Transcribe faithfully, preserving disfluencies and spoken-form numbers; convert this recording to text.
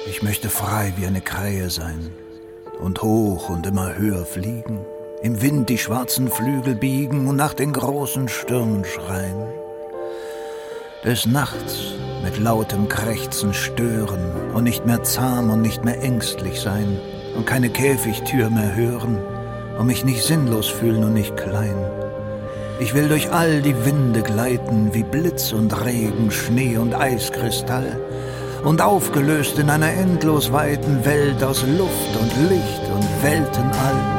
Ich möchte frei wie eine Krähe sein und hoch und immer höher fliegen, im Wind die schwarzen Flügel biegen und nach den großen Stürmen schreien. Des Nachts mit lautem Krächzen stören und nicht mehr zahm und nicht mehr ängstlich sein und keine Käfigtür mehr hören und mich nicht sinnlos fühlen und nicht klein. Ich will durch all die Winde gleiten, wie Blitz und Regen, Schnee und Eiskristall und aufgelöst in einer endlos weiten Welt aus Luft und Licht und Weltenall.